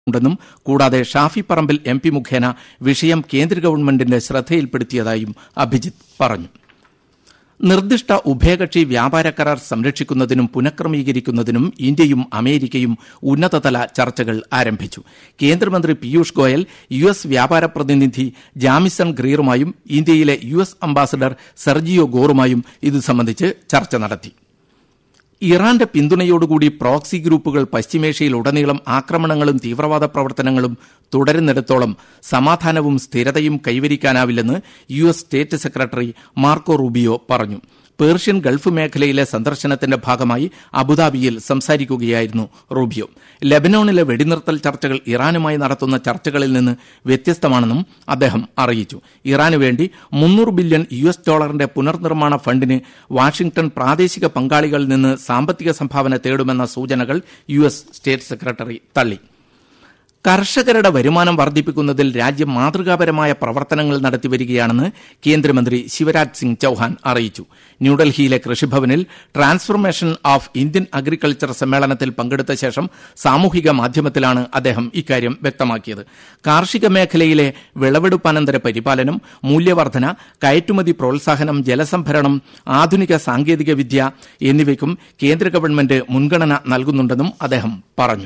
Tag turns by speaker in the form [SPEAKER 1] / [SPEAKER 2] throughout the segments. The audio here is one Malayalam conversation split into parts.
[SPEAKER 1] ുണ്ടെന്നും കൂടാതെ ഷാഫി പറമ്പിൽ MP മുഖേന വിഷയം കേന്ദ്ര ഗവൺമെന്റിന്റെ ശ്രദ്ധയിൽപ്പെടുത്തിയതായും അഭിജിത്ത് പറഞ്ഞു. നിർദ്ദിഷ്ട ഉഭയകക്ഷി വ്യാപാര കരാർ സംരക്ഷിക്കുന്നതിനും പുനഃക്രമീകരിക്കുന്നതിനും ഇന്ത്യയും അമേരിക്കയും ഉന്നതതല ചർച്ചകൾ ആരംഭിച്ചു. കേന്ദ്രമന്ത്രി പീയൂഷ് ഗോയൽ US വ്യാപാര പ്രതിനിധി ജാമിസൺ ഗ്രീറുമായും ഇന്ത്യയിലെ US അംബാസഡർ സെർജിയോ ഗോറുമായും ഇതു സംബന്ധിച്ച് ചർച്ച നടത്തി. ഇറാന്റെ പിന്തുണയോടുകൂടി പ്രോക്സി ഗ്രൂപ്പുകൾ പശ്ചിമേഷ്യയിലുടനീളം ആക്രമണങ്ങളും തീവ്രവാദ പ്രവർത്തനങ്ങളും തുടരുന്നിടത്തോളം സമാധാനവും സ്ഥിരതയും കൈവരിക്കാനാവില്ലെന്ന് US state secretary Marco Rubio പറഞ്ഞു. പേർഷ്യൻ ഗൾഫ് മേഖലയിലെ സന്ദർശനത്തിന്റെ ഭാഗമായി അബുദാബിയിൽ സംസാരിക്കുകയായിരുന്നു റൂബിയോ. ലെബനോണിലെ വെടിനിർത്തൽ ചർച്ചകൾ ഇറാനുമായി നടത്തുന്ന ചർച്ചകളിൽ നിന്ന് വ്യത്യസ്തമാണെന്നും അദ്ദേഹം അറിയിച്ചു. ഇറാനു വേണ്ടി $300 ബില്യൺ പുനർനിർമ്മാണ ഫണ്ടിന് വാഷിംഗ്ടൺ പ്രാദേശിക പങ്കാളികളിൽ നിന്ന് സാമ്പത്തിക സംഭാവന തേടുമെന്ന സൂചനകൾ US സ്റ്റേറ്റ് സെക്രട്ടറി തള്ളി. കർഷകരുടെ വരുമാനം വർദ്ധിപ്പിക്കുന്നതിൽ രാജ്യം മാതൃകാപരമായ പ്രവർത്തനങ്ങൾ നടത്തിവരികയാണെന്ന് കേന്ദ്രമന്ത്രി ശിവരാജ് സിംഗ് ചൌഹാൻ അറിയിച്ചു. ന്യൂഡൽഹിയിലെ കൃഷിഭവനിൽ ട്രാൻസ്ഫോർമേഷൻ ഓഫ് ഇന്ത്യൻ അഗ്രികൾച്ചർ സമ്മേളനത്തിൽ പങ്കെടുത്ത ശേഷം സാമൂഹിക മാധ്യമത്തിലാണ് അദ്ദേഹം ഇക്കാര്യം വ്യക്തമാക്കിയത്. കാർഷിക മേഖലയിലെ വിളവെടുപ്പാനന്തര പരിപാലനം, മൂല്യവർദ്ധന, കയറ്റുമതി പ്രോത്സാഹനം, ജലസംഭരണം, ആധുനിക സാങ്കേതിക വിദ്യ എന്നിവയ്ക്കും കേന്ദ്ര ഗവൺമെന്റ് മുൻഗണന നൽകുന്നുണ്ടെന്നും അദ്ദേഹം പറഞ്ഞു.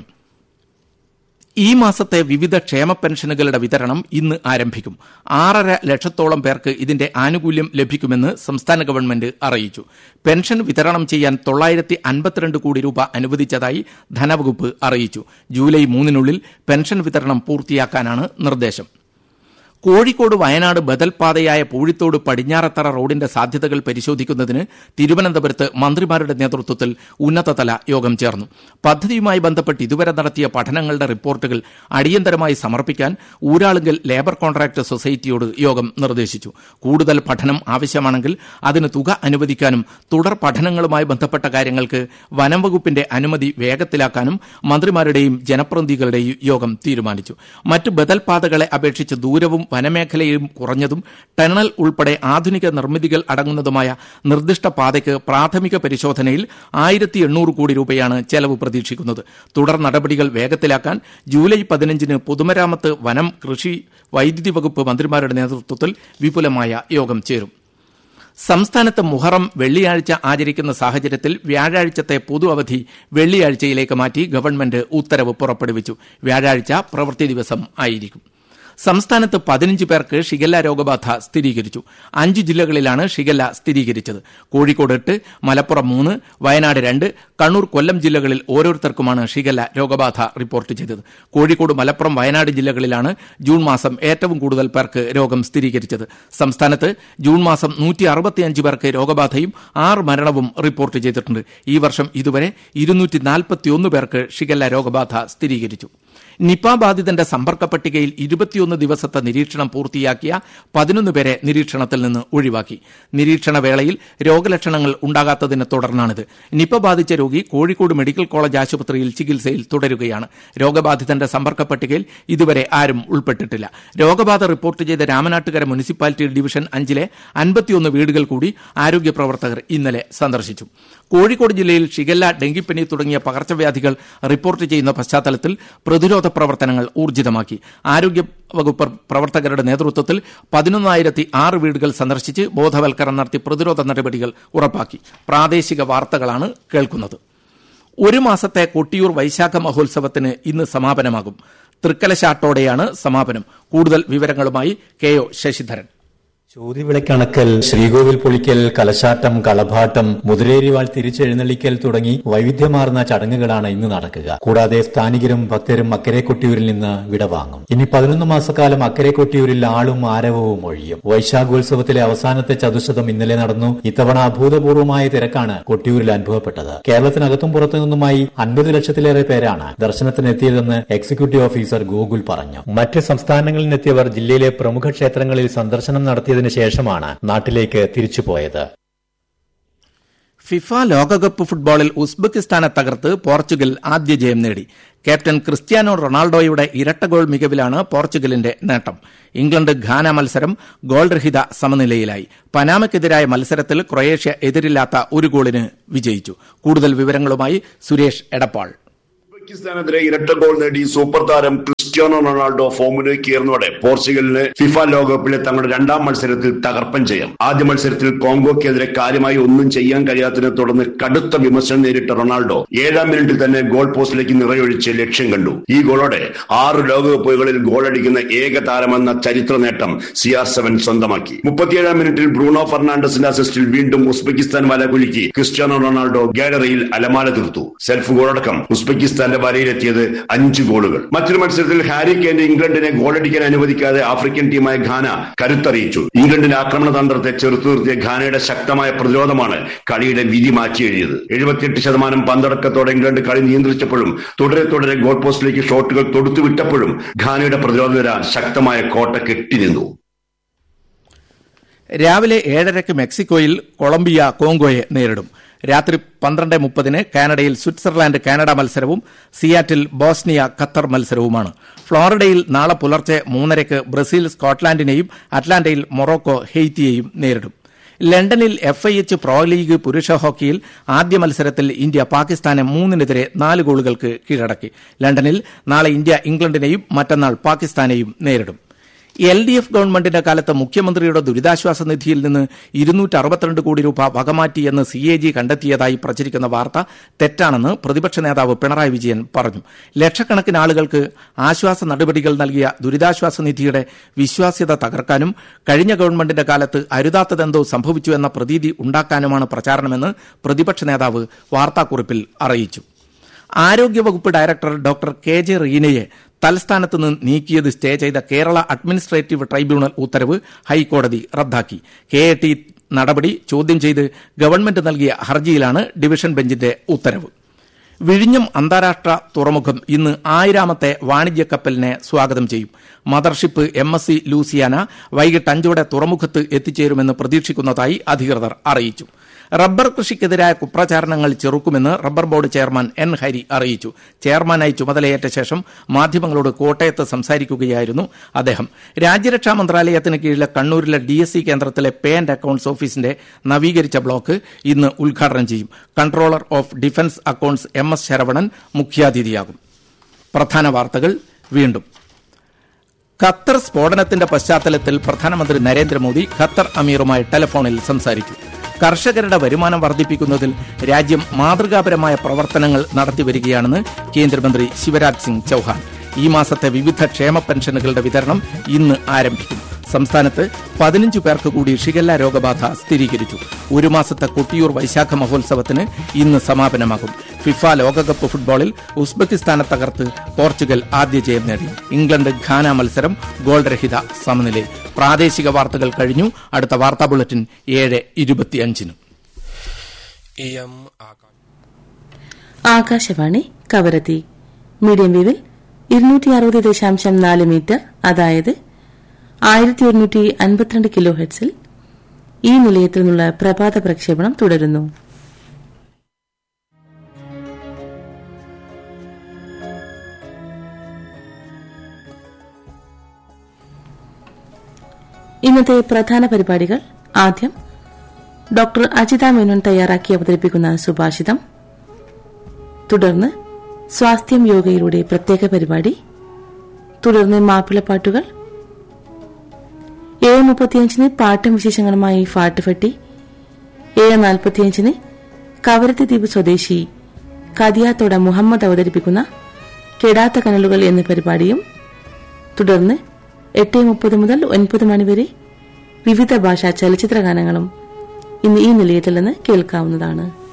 [SPEAKER 1] ഈ മാസത്തെ വിവിധ ക്ഷേമ പെൻഷനുകളുടെ വിതരണം ഇന്ന് ആരംഭിക്കും. 6.5 ലക്ഷത്തോളം പേർക്ക് ഇതിന്റെ ആനുകൂല്യം ലഭിക്കുമെന്ന് സംസ്ഥാന ഗവൺമെന്റ് അറിയിച്ചു. പെൻഷൻ വിതരണം ചെയ്യാൻ 952 കോടി രൂപ അനുവദിച്ചതായി ധനവകുപ്പ് അറിയിച്ചു. ജൂലൈ 3 പെൻഷൻ വിതരണം പൂർത്തിയാക്കാനാണ് നിർദ്ദേശം. കോഴിക്കോട് വയനാട് ബദൽ പാതയായ പൂഴിത്തോട് പടിഞ്ഞാറത്തറ റോഡിന്റെ സാധ്യതകൾ പരിശോധിക്കുന്നതിന് തിരുവനന്തപുരത്ത് മന്ത്രിമാരുടെ നേതൃത്വത്തിൽ ഉന്നതതല യോഗം ചേർന്നു. പദ്ധതിയുമായി ബന്ധപ്പെട്ട് ഇതുവരെ നടത്തിയ പഠനങ്ങളുടെ റിപ്പോർട്ടുകൾ അടിയന്തരമായി സമർപ്പിക്കാൻ ഊരാളുങ്കൽ ലേബർ കോൺട്രാക്ട് സൊസൈറ്റിയോട് യോഗം നിർദ്ദേശിച്ചു. കൂടുതൽ പഠനം ആവശ്യമാണെങ്കിൽ അതിന് തുക അനുവദിക്കാനും തുടർ പഠനങ്ങളുമായി ബന്ധപ്പെട്ട കാര്യങ്ങൾക്ക് വനം വകുപ്പിന്റെ അനുമതി വേഗത്തിലാക്കാനും മന്ത്രിമാരുടെയും ജനപ്രതിനിധികളുടെയും യോഗം തീരുമാനിച്ചു. മറ്റ് ബദൽ പാതകളെ അപേക്ഷിച്ച് ദൂരവും വനമേഖലയും കുറഞ്ഞതും ടണൽ ഉൾപ്പെടെ ആധുനിക നിർമ്മിതികൾ അടങ്ങുന്നതുമായ നിർദ്ദിഷ്ട പാതയ്ക്ക് പ്രാഥമിക പരിശോധനയിൽ 1800 കോടി രൂപയാണ് ചെലവ് പ്രതീക്ഷിക്കുന്നത്. തുടർ നടപടികൾ വേഗത്തിലാക്കാൻ ജൂലൈ 15 പൊതുമരാമത്ത്, വനം, കൃഷി, വൈദ്യുതി വകുപ്പ് മന്ത്രിമാരുടെ നേതൃത്വത്തിൽ വിപുലമായ യോഗം ചേരും. സംസ്ഥാനത്ത് മുഹറം വെള്ളിയാഴ്ച ആചരിക്കുന്ന സാഹചര്യത്തിൽ വ്യാഴാഴ്ചത്തെ പൊതു അവധി വെള്ളിയാഴ്ചയിലേക്ക് മാറ്റി ഗവൺമെന്റ് ഉത്തരവ് പുറപ്പെടുവിച്ചു. വ്യാഴാഴ്ച പ്രവൃത്തി ദിവസം ആയിരിക്കും. സംസ്ഥാനത്ത് 15 പേർക്ക് ഷിഗല്ല രോഗബാധ സ്ഥിരീകരിച്ചു. 5 ജില്ലകളിലാണ് ഷിഗല്ല സ്ഥിരീകരിച്ചത്. കോഴിക്കോട് 8, മലപ്പുറം 3, വയനാട് 2, കണ്ണൂർ, കൊല്ലം ജില്ലകളിൽ ഓരോരുത്തർക്കുമാണ് ഷിഗല്ല രോഗബാധ റിപ്പോർട്ട് ചെയ്തത്. കോഴിക്കോട്, മലപ്പുറം, വയനാട് ജില്ലകളിലാണ് ജൂൺ മാസം ഏറ്റവും കൂടുതൽ പേർക്ക് രോഗം സ്ഥിരീകരിച്ചത്. സംസ്ഥാനത്ത് ജൂൺ മാസം 165 പേർക്ക് രോഗബാധയും 6 മരണവും റിപ്പോർട്ട് ചെയ്തിട്ടുണ്ട്. ഈ വർഷം ഇതുവരെ 241 പേർക്ക് ഷിഗല്ല രോഗബാധ സ്ഥിരീകരിച്ചു. നിപ ബാധിതന്റെ സമ്പർക്ക പട്ടികയിൽ 21 ദിവസത്തെ നിരീക്ഷണം പൂർത്തിയാക്കിയ 11 പേരെ നിരീക്ഷണത്തിൽ നിന്ന് ഒഴിവാക്കി. നിരീക്ഷണ വേളയിൽ രോഗലക്ഷണങ്ങൾ ഉണ്ടാകാത്തതിനെ തുടർന്നാണിത്. നിപ ബാധിച്ച രോഗി കോഴിക്കോട് മെഡിക്കൽ കോളേജ് ആശുപത്രിയിൽ ചികിത്സയിൽ തുടരുകയാണ്. രോഗബാധിതന്റെ സമ്പർക്ക പട്ടികയിൽ ഇതുവരെ ആരും ഉൾപ്പെട്ടിട്ടില്ല. രോഗബാധ റിപ്പോർട്ട് ചെയ്ത രാമനാട്ടുകര മുനിസിപ്പാലിറ്റി ഡിവിഷൻ 5 51 വീടുകൾ കൂടി ആരോഗ്യ പ്രവർത്തകർ ഇന്നലെ സന്ദർശിച്ചു. കോഴിക്കോട് ജില്ലയിൽ ഷിഗല്ല, ഡെങ്കിപ്പനി തുടങ്ങിയ പകർച്ചവ്യാധികൾ റിപ്പോർട്ട് ചെയ്യുന്ന പശ്ചാത്തലത്തിൽ പ്രതിരോധ പ്രവർത്തനങ്ങൾ ഊർജിതമാക്കി. ആരോഗ്യ വകുപ്പ് പ്രവർത്തകരുടെ നേതൃത്വത്തിൽ 11,006 വീടുകൾ സന്ദർശിച്ച് ബോധവൽക്കരണം നടത്തി പ്രതിരോധ നടപടികൾ ഉറപ്പാക്കി. പ്രാദേശിക വാർത്തകളാണ് കേൾക്കുന്നത്. 1 മാസത്തെ കൊട്ടിയൂർ വൈശാഖ മഹോത്സവത്തിന് ഇന്ന് സമാപനമാകും. തൃക്കലശാട്ടോടെയാണ് സമാപനം. കൂടുതൽ വിവരങ്ങളുമായി KO ശശിധരൻ.
[SPEAKER 2] ചോതിവിളക്കണക്കൽ, ശ്രീകോവിൽ പൊളിക്കൽ, കലശാട്ടം, കളഭാട്ടം, മുതിരേരിവാൾ തിരിച്ചെഴുന്നള്ളിക്കൽ തുടങ്ങി വൈവിധ്യമാർന്ന ചടങ്ങുകളാണ് ഇന്ന് നടക്കുക. കൂടാതെ സ്ഥാനികരും ഭക്തരും അക്കരെ കൊട്ടിയൂരിൽ നിന്ന് വിടവാങ്ങും. ഇനി 11 മാസക്കാലം അക്കരെ കൊട്ടിയൂരിൽ ആളും ആരവവും ഒഴിയും. വൈശാഖോത്സവത്തിലെ അവസാനത്തെ ചതുശതം ഇന്നലെ നടന്നു. ഇത്തവണ അഭൂതപൂർവമായ തിരക്കാണ് കൊട്ടിയൂരിൽ അനുഭവപ്പെട്ടത്. കേരളത്തിനകത്തും പുറത്തു നിന്നുമായി 50 ലക്ഷത്തിലേറെ പേരാണ് ദർശനത്തിനെത്തിയതെന്ന് എക്സിക്യൂട്ടീവ് ഓഫീസർ ഗോകുൽ പറഞ്ഞു. മറ്റ് സംസ്ഥാനങ്ങളിൽ നിന്നെത്തിയവർ ജില്ലയിലെ പ്രമുഖ ക്ഷേത്രങ്ങളിൽ സന്ദർശനം നടത്തിയതിനു ശേഷമാണ് നാട്ടിലേക്ക് തിരിച്ചുപോയത്.
[SPEAKER 1] ഫിഫ ലോകകപ്പ് ഫുട്ബോളിൽ ഉസ്ബെക്കിസ്ഥാനെ തകർത്ത് പോർച്ചുഗൽ ആദ്യ ജയം നേടി. ക്യാപ്റ്റൻ ക്രിസ്ത്യാനോ റൊണാൾഡോയുടെ ഇരട്ട ഗോൾ മികവിലാണ് പോർച്ചുഗലിന്റെ നേട്ടം. ഇംഗ്ലണ്ട് ഘാന മത്സരം ഗോൾരഹിത സമനിലയിലായി. പനാമയ്ക്കെതിരായ മത്സരത്തിൽ ക്രൊയേഷ്യ എതിരില്ലാത്ത 1 ഗോളിന് വിജയിച്ചു. കൂടുതൽ വിവരങ്ങളുമായി സുരേഷ് എടപ്പാൾ.
[SPEAKER 3] ഉസ്ബെക്കിസ്ഥാനെതിരെ ഇരട്ട ഗോൾ നേടി സൂപ്പർ താരം ക്രിസ്ത്യാനോ റൊണാൾഡോ ഫോമിലേക്ക് ഉയർന്നതോടെ പോർച്ചുഗലിന് ഫിഫ ലോകകപ്പിലെ തങ്ങളുടെ രണ്ടാം മത്സരത്തിൽ തകർപ്പൻ ജയം. ആദ്യ മത്സരത്തിൽ കോങ്കോക്കെതിരെ കാര്യമായി ഒന്നും ചെയ്യാൻ കഴിയാത്തതിനെ തുടർന്ന് കടുത്ത വിമർശനം നേരിട്ട റൊണാൾഡോ 7-ാം മിനിറ്റിൽ തന്നെ ഗോൾ പോസ്റ്റിലേക്ക് നിറയൊഴിച്ച് ലക്ഷ്യം കണ്ടു. ഈ ഗോളോടെ 6 ലോകകപ്പുകളിൽ ഗോളടിക്കുന്ന ഏക താരമെന്ന ചരിത്ര നേട്ടം CR7 സ്വന്തമാക്കി. 37-ാം മിനിറ്റിൽ ബ്രൂണോ ഫെർണാണ്ടസിന്റെ അസിസ്റ്റിൽ വീണ്ടും ഉസ്ബെക്കിസ്ഥാൻ വലകുലുക്കി ക്രിസ്ത്യാനോ റൊണാൾഡോ ഗാലറിയിൽ അലമാല തീർത്തു. സെൽഫ് ഗോളടക്കം ഉസ്ബെക്കിസ്ഥാന്റെ വലയിലെത്തിയത് 5 ഗോളുകൾ. മറ്റൊരു മത്സരത്തിൽ ഹാരി കെയ്ൻ ഇംഗ്ലണ്ടിനെ ഗോളടിക്കാൻ അനുവദിക്കാതെ ആഫ്രിക്കൻ ടീമായ ഘാന കരുത്തറിയിച്ചു. ഇംഗ്ലണ്ടിന്റെ ആക്രമണ തന്ത്രത്തെ ചെറുത്തു നിർത്തിയ ഘാനയുടെ ശക്തമായ പ്രതിരോധമാണ് കളിയുടെ വിധി മാറ്റിയെഴുതിയത്. 78% പന്തടക്കത്തോടെ ഇംഗ്ലണ്ട് കളി നിയന്ത്രിച്ചപ്പോഴും തുടരെ ഗോൾ പോസ്റ്റിലേക്ക് ഷോട്ടുകൾ തൊടുത്തുവിട്ടപ്പോഴും ഘാനയുടെ പ്രതിരോധ നിര ശക്തമായ കോട്ട കെട്ടിനിന്നു.
[SPEAKER 1] രാവിലെ 7:30 മെക്സിക്കോയിൽ കൊളംബിയ കോങ്കോയെ നേരിടും. രാത്രി 12:30 കാനഡയിൽ സ്വിറ്റ്സർലാൻഡ് കാനഡ മത്സരവും സിയാറ്റിൽ ബോസ്നിയ ഖത്തർ മത്സരവുമാണ്. ഫ്ലോറിഡയിൽ നാളെ പുലർച്ചെ 3:30 ബ്രസീൽ സ്കോട്ട്ലാൻഡിനെയും അറ്റ്ലാന്റയിൽ മൊറോക്കോ ഹെയ്ത്തിയെയും നേരിടും. ലണ്ടനിൽ FIH പ്രോ ലീഗ് പുരുഷ ഹോക്കിയിൽ ആദ്യ മത്സരത്തിൽ ഇന്ത്യ പാകിസ്ഥാനെ 3-4 ഗോളുകൾക്ക് കീഴടക്കി. ലണ്ടനിൽ നാളെ ഇന്ത്യ ഇംഗ്ലണ്ടിനെയും മറ്റന്നാൾ പാകിസ്ഥാനെയും നേരിടും. LDF ഗവൺമെന്റിന്റെ കാലത്ത് മുഖ്യമന്ത്രിയുടെ ദുരിതാശ്വാസ നിധിയിൽ നിന്ന് 262 കോടി രൂപ വകമാറ്റിയെന്ന് CAG കണ്ടെത്തിയതായി പ്രചരിക്കുന്ന വാർത്ത തെറ്റാണെന്ന് പ്രതിപക്ഷ നേതാവ് പിണറായി വിജയൻ പറഞ്ഞു. ലക്ഷക്കണക്കിന് ആളുകൾക്ക് ആശ്വാസ നടപടികൾ നൽകിയ ദുരിതാശ്വാസ നിധിയുടെ വിശ്വാസ്യത തകർക്കാനും കഴിഞ്ഞ ഗവൺമെന്റിന്റെ കാലത്ത് അരുതാത്തതെന്തോ സംഭവിച്ചു എന്ന പ്രതീതി ഉണ്ടാക്കാനുമാണ് പ്രചാരണമെന്ന് പ്രതിപക്ഷ നേതാവ് വാർത്താക്കുറിപ്പിൽ അറിയിച്ചു. ആരോഗ്യവകുപ്പ് ഡയറക്ടർ ഡോക്ടർ KJ റീനയെ തൽസ്ഥാനത്ത് നിന്ന് നീക്കിയത് സ്റ്റേ ചെയ്ത കേരള അഡ്മിനിസ്ട്രേറ്റീവ് ട്രൈബ്യൂണൽ ഉത്തരവ് ഹൈക്കോടതി റദ്ദാക്കി. KAT നടപടി ചോദ്യം ചെയ്ത് ഗവൺമെന്റ് നൽകിയ ഹർജിയിലാണ് ഡിവിഷൻ ബെഞ്ചിന്റെ ഉത്തരവ്. വിഴിഞ്ഞം അന്താരാഷ്ട്ര തുറമുഖം ഇന്ന് 1000ാമത്തെ വാണിജ്യ കപ്പലിനെ സ്വാഗതം ചെയ്യും. മദർഷിപ്പ് MSC ലൂസിയാന വൈകിട്ട് 5 തുറമുഖത്ത് എത്തിച്ചേരുമെന്ന് പ്രതീക്ഷിക്കുന്നതായി അധികൃതർ അറിയിച്ചു. Rubber കൃഷിക്കെതിരായ കുപ്രചാരണങ്ങൾ ചെറുക്കുമെന്ന് rubber board chairman N. Hari അറിയിച്ചു. ചെയർമാനായി ചുമതലയേറ്റ ശേഷം മാധ്യമങ്ങളോട് കോട്ടയത്ത് സംസാരിക്കുകയായിരുന്നു അദ്ദേഹം. രാജ്യരക്ഷാ മന്ത്രാലയത്തിന് കീഴിലെ കണ്ണൂരിലെ DSC കേന്ദ്രത്തിലെ പേ ആൻഡ് അക്കൌണ്ട്സ് ഓഫീസിന്റെ നവീകരിച്ച ബ്ലോക്ക് ഇന്ന് ഉദ്ഘാടനം ചെയ്യും. Controller of defence accounts MS Saravanan മുഖ്യാതിഥിയാകും. പ്രധാന വാർത്തകൾ വീണ്ടും. ഖത്തർ സ്ഫോടനത്തിന്റെ പശ്ചാത്തലത്തിൽ പ്രധാനമന്ത്രി നരേന്ദ്രമോദി ഖത്തർ അമീറുമായി ടെലിഫോണിൽ സംസാരിച്ചു. കർഷകരുടെ വരുമാനം വർദ്ധിപ്പിക്കുന്നതിൽ രാജ്യം മാതൃകാപരമായ പ്രവർത്തനങ്ങൾ നടത്തിവരികയാണെന്ന് കേന്ദ്രമന്ത്രി ശിവരാജ് സിംഗ് ചൌഹാൻ. ഈ മാസത്തെ വിവിധ ക്ഷേമ പെൻഷനുകളുടെ വിതരണം ഇന്ന് ആരംഭിക്കും. സംസ്ഥാനത്ത് 15 പേർക്ക് കൂടി ഷിഗല്ല രോഗബാധ സ്ഥിരീകരിച്ചു. 1 മാസത്തെ കൊട്ടിയൂർ വൈശാഖ മഹോത്സവത്തിന് ഇന്ന് സമാപനമാകും. ഫിഫ ലോകകപ്പ് ഫുട്ബോളിൽ ഉസ്ബെക്കിസ്ഥാനെ തകർത്ത് പോർച്ചുഗൽ ആദ്യ ജയം നേടി. ഇംഗ്ലണ്ട് ഘാന മത്സരം ഗോൾരഹിത സമനിലയിൽ. പ്രാദേശിക വാർത്തകൾ കഴിഞ്ഞു. അടുത്ത വാർത്താ bulletin 7:25.
[SPEAKER 4] Akashvani Kavaratti. Medium വേവിൽ 260.4 metre, അതായത് 1152 കിലോ ഹെർട്സിൽ ഈ നിലയത്തിൽ നിന്നുള്ള പ്രഭാത പ്രക്ഷേപണം തുടരുന്നു. ഇന്നത്തെ പ്രധാന പരിപാടികൾ: ആദ്യം ഡോക്ടർ അജിത മേനോൻ തയ്യാറാക്കി അവതരിപ്പിക്കുന്ന സുഭാഷിതം, തുടർന്ന് സ്വാസ്ഥ്യം യോഗയിലൂടെ പ്രത്യേക പരിപാടി, തുടർന്ന് മാപ്പിളപ്പാട്ടുകൾ, 7:35 പാട്ടും വിശേഷങ്ങളുമായി ഫാട്ടുഫട്ടി, 7:45 കവരത്തി ദ്വീപ് സ്വദേശി കദിയാത്തോട മുഹമ്മദ് അവതരിപ്പിക്കുന്ന കെടാത്ത കനലുകൾ എന്ന പരിപാടിയും, തുടർന്ന് 8:30 മുതൽ 9 മണിവരെ വിവിധ ഭാഷാ ചലച്ചിത്ര ഗാനങ്ങളും ഇന്ന് ഈ നിലയത്തിൽ നിന്ന് കേൾക്കാവുന്നതാണ്.